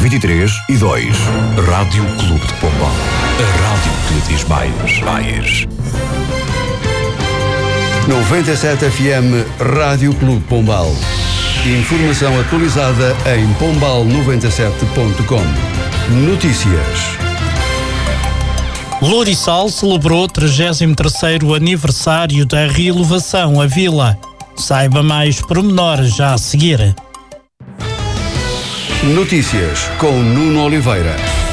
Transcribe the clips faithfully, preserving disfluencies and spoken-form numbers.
vinte e três e dois. Rádio Clube de Pombal. A rádio que lhe diz mais. Mais. noventa e sete F M Rádio Clube Pombal. Informação atualizada em pombal noventa e sete ponto com. Notícias. Lourissal celebrou o trigésimo terceiro aniversário da reelevação à Vila. Saiba mais pormenores já a seguir. Notícias com Nuno Oliveira.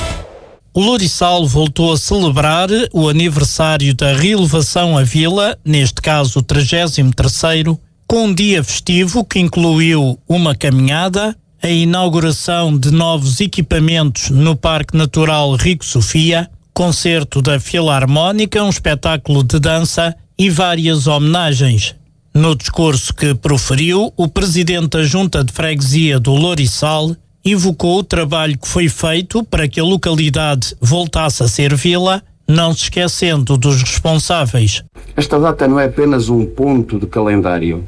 O Lourissal voltou a celebrar o aniversário da reelevação à Vila, neste caso o trigésimo terceiro, com um dia festivo que incluiu uma caminhada, a inauguração de novos equipamentos no Parque Natural Rico Sofia, concerto da Filarmónica, um espetáculo de dança e várias homenagens. No discurso que proferiu, o presidente da Junta de Freguesia do Lourissal evocou o trabalho que foi feito para que a localidade voltasse a ser vila, não se esquecendo dos responsáveis. Esta data não é apenas um ponto de calendário,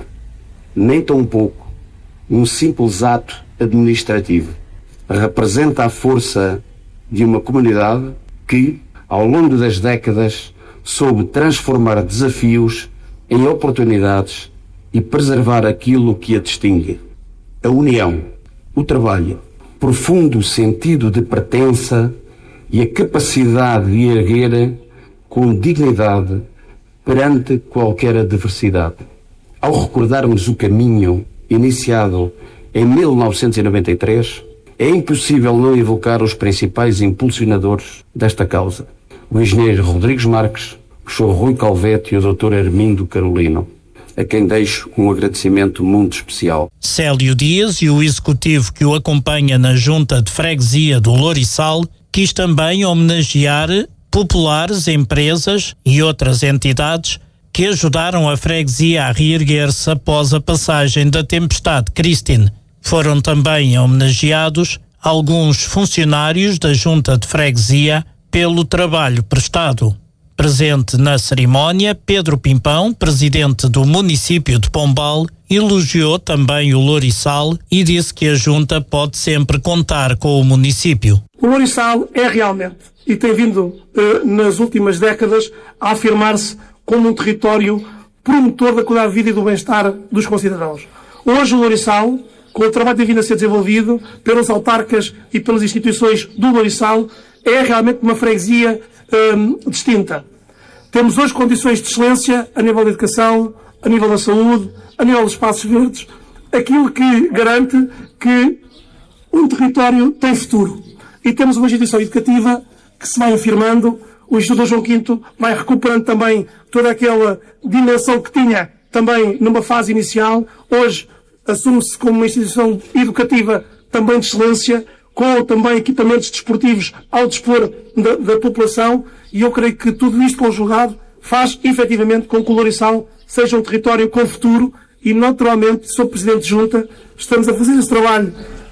nem tão pouco um simples ato administrativo. Representa a força de uma comunidade que, ao longo das décadas, soube transformar desafios em oportunidades e preservar aquilo que a distingue. A união, o trabalho, profundo sentido de pertença e a capacidade de erguer com dignidade perante qualquer adversidade. Ao recordarmos o caminho iniciado em mil novecentos e noventa e três, é impossível não evocar os principais impulsionadores desta causa: o engenheiro Rodrigues Marques, o senhor Rui Calvete e o doutor Hermindo Carolino, a quem deixo um agradecimento muito especial. Célio Dias e o executivo que o acompanha na Junta de Freguesia do Lourissal quis também homenagear populares, empresas e outras entidades que ajudaram a freguesia a reerguer-se após a passagem da tempestade Christine. Foram também homenageados alguns funcionários da Junta de Freguesia pelo trabalho prestado. Presente na cerimónia, Pedro Pimpão, presidente do município de Pombal, elogiou também o Lourissal e disse que a Junta pode sempre contar com o município. O Lourissal é realmente, e tem vindo eh, nas últimas décadas, a afirmar-se como um território promotor da qualidade de vida e do bem-estar dos concidadãos. Hoje o Lourissal, com o trabalho que tem vindo a ser desenvolvido pelas autarcas e pelas instituições do Lourissal, é realmente uma freguesia hum, distinta. Temos hoje condições de excelência a nível da educação, a nível da saúde, a nível dos espaços verdes, aquilo que garante que um território tem futuro. E temos uma instituição educativa que se vai afirmando. O Instituto João Quinto vai recuperando também toda aquela dimensão que tinha também numa fase inicial. Hoje assume-se como uma instituição educativa também de excelência, com também equipamentos desportivos ao dispor da, da população, e eu creio que tudo isto conjugado faz efetivamente com que o Lourissal seja um território com futuro, e naturalmente, sou Presidente de Junta, estamos a fazer esse trabalho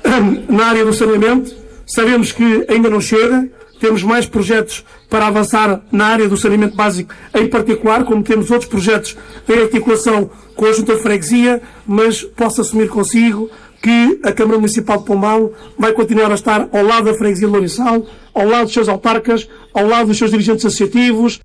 na área do saneamento. Sabemos que ainda não chega, temos mais projetos para avançar na área do saneamento básico em particular, como temos outros projetos em articulação com a Junta de Freguesia, mas posso assumir consigo que a Câmara Municipal de Pombal vai continuar a estar ao lado da Freguesia de Lourissal, ao lado dos seus autarcas, ao lado dos seus dirigentes associativos.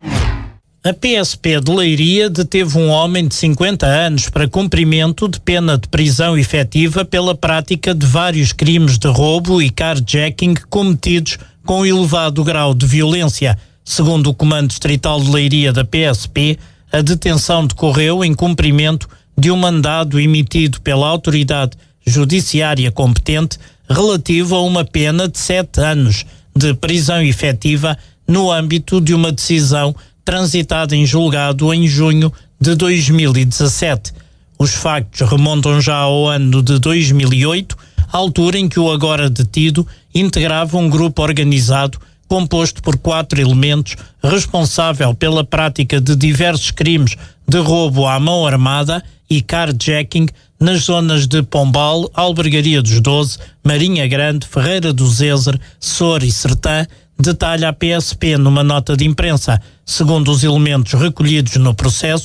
A P S P de Leiria deteve um homem de cinquenta anos para cumprimento de pena de prisão efetiva pela prática de vários crimes de roubo e carjacking cometidos com elevado grau de violência. Segundo o Comando Distrital de Leiria da P S P, a detenção decorreu em cumprimento de um mandado emitido pela autoridade judiciária competente relativo a uma pena de sete anos de prisão efetiva no âmbito de uma decisão transitada em julgado em junho de dois mil e dezassete. Os factos remontam já ao ano de dois mil e oito, altura em que o agora detido integrava um grupo organizado composto por quatro elementos responsável pela prática de diversos crimes de roubo à mão armada e carjacking nas zonas de Pombal, Albergaria dos Doze, Marinha Grande, Ferreira do Zezer, Sor e Sertã, detalha a P S P numa nota de imprensa. Segundo os elementos recolhidos no processo,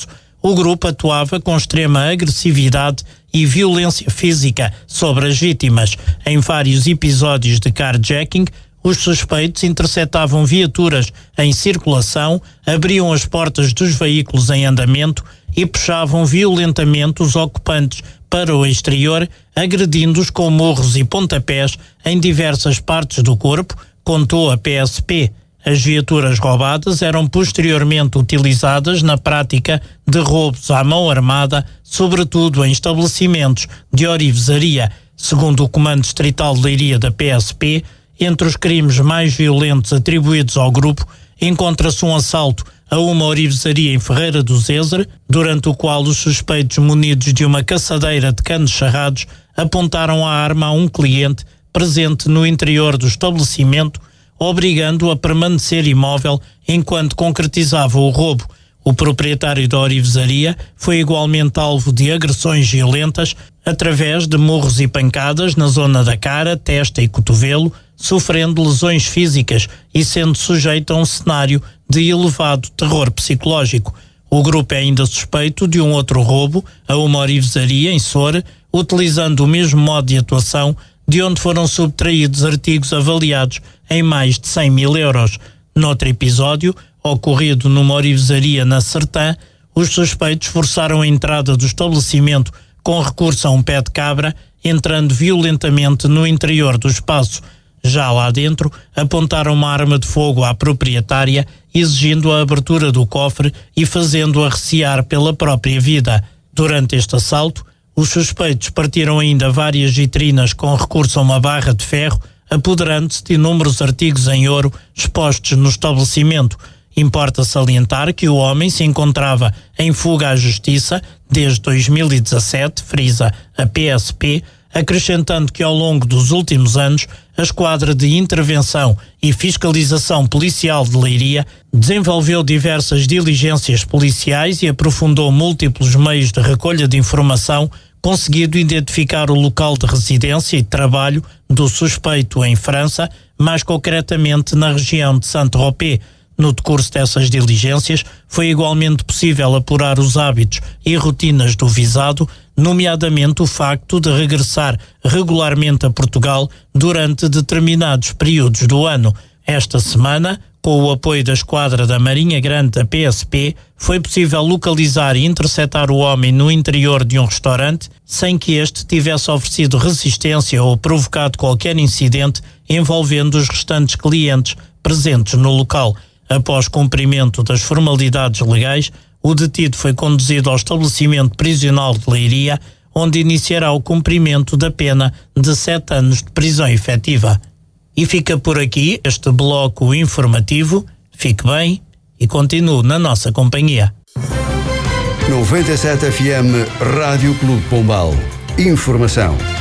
o grupo atuava com extrema agressividade e violência física sobre as vítimas. Em vários episódios de carjacking, os suspeitos interceptavam viaturas em circulação, abriam as portas dos veículos em andamento e puxavam violentamente os ocupantes para o exterior, agredindo-os com morros e pontapés em diversas partes do corpo, contou a P S P. As viaturas roubadas eram posteriormente utilizadas na prática de roubos à mão armada, sobretudo em estabelecimentos de orivesaria. Segundo o Comando Distrital de Leiria da P S P, entre os crimes mais violentos atribuídos ao grupo, encontra-se um assalto a uma orivesaria em Ferreira do Zezer, durante o qual os suspeitos munidos de uma caçadeira de canos charrados apontaram a arma a um cliente presente no interior do estabelecimento, obrigando-o a permanecer imóvel enquanto concretizava o roubo. O proprietário da orivesaria foi igualmente alvo de agressões violentas através de murros e pancadas na zona da cara, testa e cotovelo, sofrendo lesões físicas e sendo sujeito a um cenário de elevado terror psicológico. O grupo é ainda suspeito de um outro roubo a uma orivesaria em Soure, utilizando o mesmo modo de atuação, de onde foram subtraídos artigos avaliados em mais de cem mil euros. Noutro episódio, ocorrido numa orivesaria na Sertã, os suspeitos forçaram a entrada do estabelecimento com recurso a um pé de cabra, entrando violentamente no interior do espaço. Já lá dentro, apontaram uma arma de fogo à proprietária, exigindo a abertura do cofre e fazendo-a recear pela própria vida. Durante este assalto, os suspeitos partiram ainda várias vitrinas com recurso a uma barra de ferro, apoderando-se de inúmeros artigos em ouro expostos no estabelecimento. Importa salientar que o homem se encontrava em fuga à justiça desde dois mil e dezassete, frisa a P S P, acrescentando que ao longo dos últimos anos a Esquadra de Intervenção e Fiscalização Policial de Leiria desenvolveu diversas diligências policiais e aprofundou múltiplos meios de recolha de informação, conseguindo identificar o local de residência e trabalho do suspeito em França, mais concretamente na região de Saint-Tropez. No decurso dessas diligências, foi igualmente possível apurar os hábitos e rotinas do visado, nomeadamente o facto de regressar regularmente a Portugal durante determinados períodos do ano. Esta semana, com o apoio da Esquadra da Marinha Grande da P S P, foi possível localizar e interceptar o homem no interior de um restaurante, sem que este tivesse oferecido resistência ou provocado qualquer incidente envolvendo os restantes clientes presentes no local. Após cumprimento das formalidades legais, o detido foi conduzido ao estabelecimento prisional de Leiria, onde iniciará o cumprimento da pena de sete anos de prisão efetiva. E fica por aqui este bloco informativo. Fique bem e continue na nossa companhia. noventa e sete F M Rádio Clube Pombal. Informação.